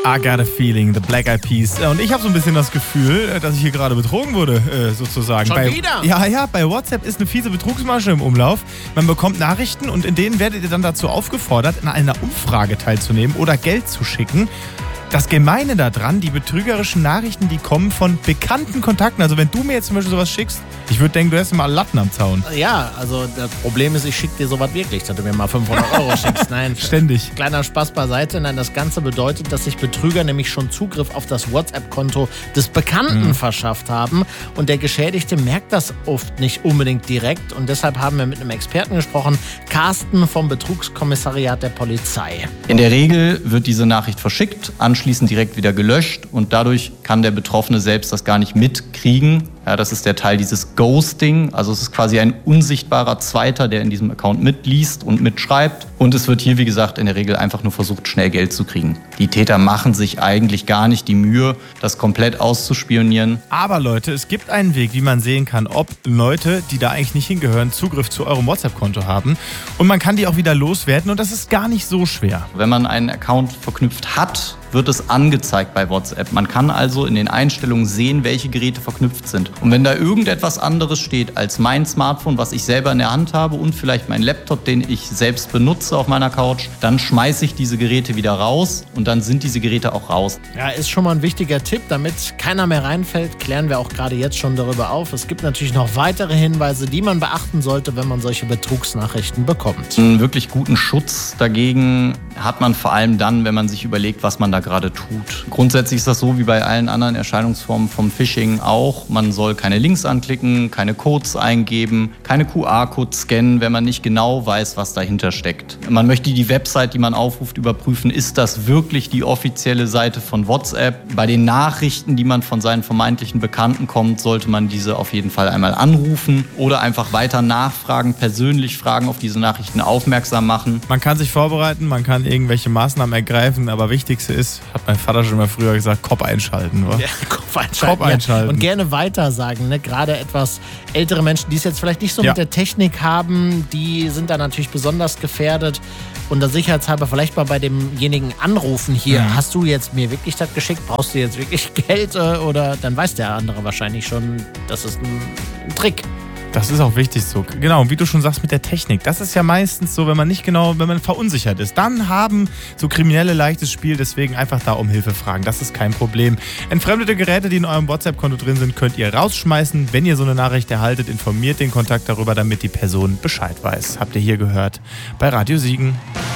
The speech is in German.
I got a feeling, the Black Eyed Peas. Und ich habe so ein bisschen das Gefühl, dass ich hier gerade betrogen wurde, sozusagen. Schon wieder? Ja, bei WhatsApp ist eine fiese Betrugsmasche im Umlauf. Man bekommt Nachrichten und in denen werdet ihr dann dazu aufgefordert, in einer Umfrage teilzunehmen oder Geld zu schicken. Das Gemeine daran, die betrügerischen Nachrichten, die kommen von bekannten Kontakten. Also wenn du mir jetzt zum Beispiel sowas schickst, ich würde denken, du hast mal Latten am Zaun. Ja, also das Problem ist, ich schicke dir sowas wirklich, dass du mir mal 500 € schickst. Nein, ständig. Kleiner Spaß beiseite. Nein, das Ganze bedeutet, dass sich Betrüger nämlich schon Zugriff auf das WhatsApp-Konto des Bekannten verschafft haben. Und der Geschädigte merkt das oft nicht unbedingt direkt. Und deshalb haben wir mit einem Experten gesprochen, Carsten vom Betrugskommissariat der Polizei. In der Regel wird diese Nachricht verschickt, anschließend direkt wieder gelöscht und dadurch kann der Betroffene selbst das gar nicht mitkriegen. Ja, das ist der Teil dieses Ghosting, also es ist quasi ein unsichtbarer Zweiter, der in diesem Account mitliest und mitschreibt. Und es wird hier, wie gesagt, in der Regel einfach nur versucht, schnell Geld zu kriegen. Die Täter machen sich eigentlich gar nicht die Mühe, das komplett auszuspionieren. Aber Leute, es gibt einen Weg, wie man sehen kann, ob Leute, die da eigentlich nicht hingehören, Zugriff zu eurem WhatsApp-Konto haben. Und man kann die auch wieder loswerden und das ist gar nicht so schwer. Wenn man einen Account verknüpft hat, wird es angezeigt bei WhatsApp. Man kann also in den Einstellungen sehen, welche Geräte verknüpft sind. Und wenn da irgendetwas anderes steht als mein Smartphone, was ich selber in der Hand habe und vielleicht mein Laptop, den ich selbst benutze auf meiner Couch, dann schmeiße ich diese Geräte wieder raus und dann sind diese Geräte auch raus. Ja, ist schon mal ein wichtiger Tipp. Damit keiner mehr reinfällt, klären wir auch gerade jetzt schon darüber auf. Es gibt natürlich noch weitere Hinweise, die man beachten sollte, wenn man solche Betrugsnachrichten bekommt. Einen wirklich guten Schutz dagegen hat man vor allem dann, wenn man sich überlegt, was man da gerade tut. Grundsätzlich ist das so wie bei allen anderen Erscheinungsformen vom Phishing auch. Man soll keine Links anklicken, keine Codes eingeben, keine QR-Codes scannen, wenn man nicht genau weiß, was dahinter steckt. Man möchte die Website, die man aufruft, überprüfen, ist das wirklich die offizielle Seite von WhatsApp? Bei den Nachrichten, die man von seinen vermeintlichen Bekannten kommt, sollte man diese auf jeden Fall einmal anrufen oder einfach weiter nachfragen, persönlich fragen, auf diese Nachrichten aufmerksam machen. Man kann sich vorbereiten, man kann irgendwelche Maßnahmen ergreifen, aber wichtigste ist, hat mein Vater schon mal früher gesagt, Kopf einschalten. Wa? Ja, Kopf einschalten. Einschalten. Ja. Und gerne weiter sagen. Ne? Gerade etwas ältere Menschen, die es jetzt vielleicht nicht so mit der Technik haben, die sind da natürlich besonders gefährdet. Und der Sicherheitshalber vielleicht mal bei demjenigen anrufen hier. Hast du jetzt mir wirklich das geschickt? Brauchst du jetzt wirklich Geld? Oder dann weiß der andere wahrscheinlich schon, das ist ein Trick. Das ist auch wichtig so. Genau, wie du schon sagst mit der Technik. Das ist ja meistens so, wenn man verunsichert ist. Dann haben so Kriminelle leichtes Spiel, deswegen einfach da um Hilfe fragen. Das ist kein Problem. Entfremdete Geräte, die in eurem WhatsApp-Konto drin sind, könnt ihr rausschmeißen. Wenn ihr so eine Nachricht erhaltet, informiert den Kontakt darüber, damit die Person Bescheid weiß. Habt ihr hier gehört bei Radio Siegen.